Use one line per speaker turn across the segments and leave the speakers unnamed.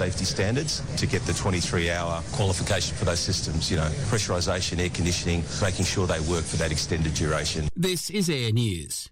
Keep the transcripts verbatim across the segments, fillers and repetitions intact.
Safety standards to get the twenty-three hour qualification for those systems, you know, pressurisation, air conditioning, making sure they work for that extended duration.
This is Air News.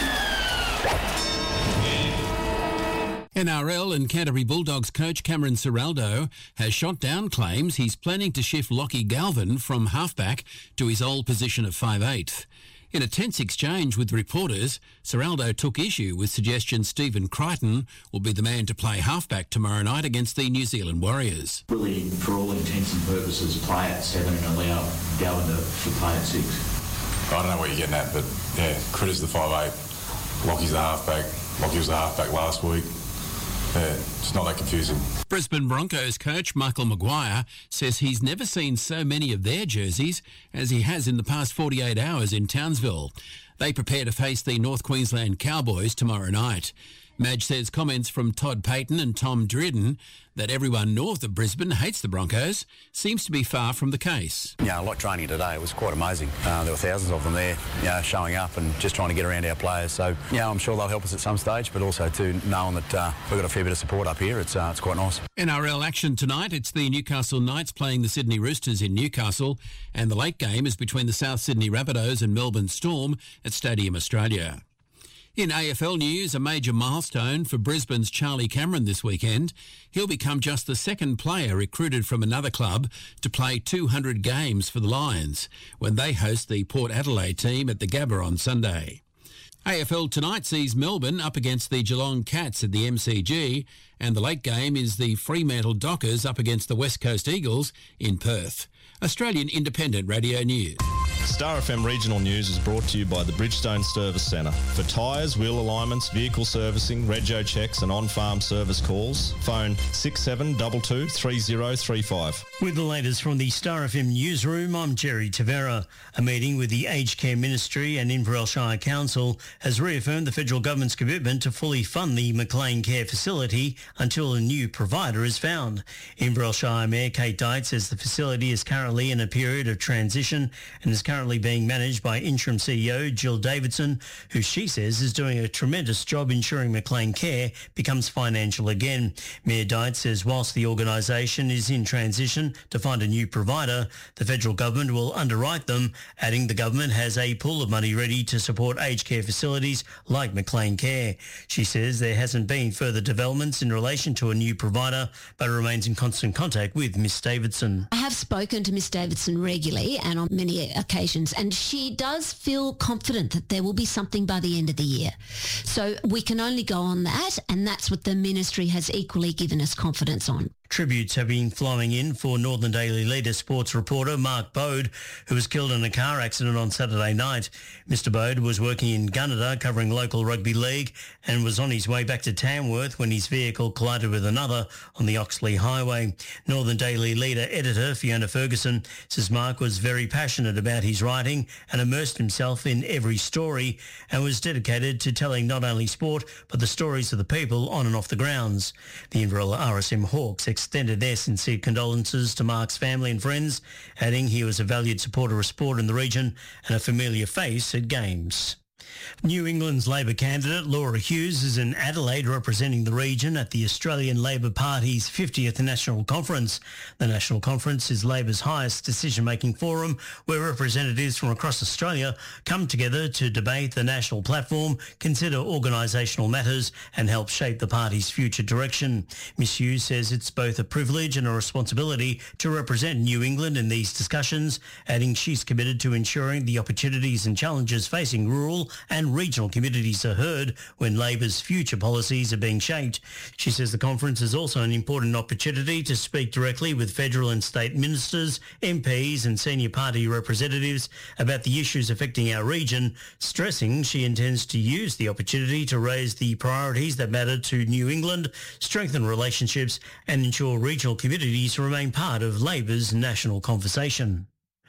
N R L and Canterbury Bulldogs coach Cameron Ciraldo has shot down claims he's planning to shift Lockie Galvin from halfback to his old position of five eighth. In a tense exchange with reporters, Ciraldo took issue with suggestions Stephen Crichton will be the man to play halfback tomorrow night against the New Zealand Warriors.
Really, for all intents and purposes, play at seven and allow Galvin to, to play at six.
I don't know what you're getting at, but yeah, Critter's the five eight, Lockie's the halfback, Lockie was the halfback last week. Yeah, it's not that confusing.
Brisbane Broncos coach Michael Maguire says he's never seen so many of their jerseys as he has in the past forty-eight hours in Townsville. They prepare to face the North Queensland Cowboys tomorrow night. Madge says comments from Todd Payton and Tom Dridden that everyone north of Brisbane hates the Broncos seems to be far from the case.
Yeah, like training today, it was quite amazing. Uh, there were thousands of them there, you know, showing up and just trying to get around our players. So, yeah, I'm sure they'll help us at some stage, but also too knowing that uh, we've got a fair bit of support up here, it's uh, it's quite nice.
N R L action tonight. It's the Newcastle Knights playing the Sydney Roosters in Newcastle, and the late game is between the South Sydney Rabbitohs and Melbourne Storm at Stadium Australia. In A F L news, a major milestone for Brisbane's Charlie Cameron this weekend. He'll become just the second player recruited from another club to play two hundred games for the Lions when they host the Port Adelaide team at the Gabba on Sunday. A F L tonight sees Melbourne up against the Geelong Cats at the M C G, and the late game is the Fremantle Dockers up against the West Coast Eagles in Perth. Australian Independent Radio News.
Star F M Regional News is brought to you by the Bridgestone Service Centre. For tyres, wheel alignments, vehicle servicing, rego checks and on-farm service calls, phone six seven two two, three zero three five.
With the latest from the Star F M newsroom, I'm Jerry Tavera. A meeting with the Aged Care Ministry and Inverell Shire Council has reaffirmed the federal government's commitment to fully fund the Maclean Care facility until a new provider is found. Inverell Shire Mayor Kate Dyte says the facility is currently in a period of transition and is currently being managed by interim C E O Jill Davidson, who she says is doing a tremendous job ensuring Maclean Care becomes financial again. Mayor Dyte says whilst the organisation is in transition to find a new provider, the federal government will underwrite them, adding the government has a pool of money ready to support aged care facilities like Maclean Care. She says there hasn't been further developments in relation to a new provider, but remains in constant contact with Miss Davidson.
I have spoken to Miss Davidson regularly and on many occasions, and she does feel confident that there will be something by the end of the year. So we can only go on that, and that's what the ministry has equally given us confidence on.
Tributes have been flowing in for Northern Daily Leader sports reporter Mark Bode, who was killed in a car accident on Saturday night. Mister Bode was working in Gunnedah covering local rugby league and was on his way back to Tamworth when his vehicle collided with another on the Oxley Highway. Northern Daily Leader editor Fiona Ferguson says Mark was very passionate about his writing and immersed himself in every story and was dedicated to telling not only sport but the stories of the people on and off the grounds. The Inverell R S M Hawks extended their sincere condolences to Mark's family and friends, adding he was a valued supporter of sport in the region and a familiar face at games. New England's Labor candidate Laura Hughes is in Adelaide representing the region at the Australian Labor Party's fiftieth National Conference. The National Conference is Labor's highest decision-making forum where representatives from across Australia come together to debate the national platform, consider organisational matters and help shape the party's future direction. Miss Hughes says it's both a privilege and a responsibility to represent New England in these discussions, adding she's committed to ensuring the opportunities and challenges facing rural and regional communities are heard when Labor's future policies are being shaped. She says the conference is also an important opportunity to speak directly with federal and state ministers, M Ps and senior party representatives about the issues affecting our region, stressing she intends to use the opportunity to raise the priorities that matter to New England, strengthen relationships and ensure regional communities remain part of Labor's national conversation.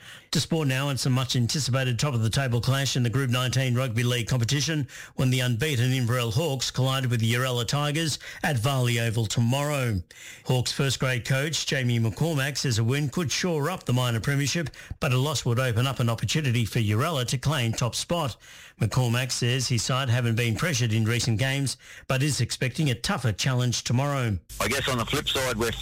To sport now, and some much anticipated top-of-the-table clash in the Group nineteen Rugby League competition when the unbeaten Inverell Hawks collided with the Urella Tigers at Varley Oval tomorrow. Hawks first-grade coach Jamie McCormack says a win could shore up the minor premiership, but a loss would open up an opportunity for Urella to claim top spot. McCormack says his side haven't been pressured in recent games, but is expecting a tougher challenge tomorrow.
I guess on the flip side, we're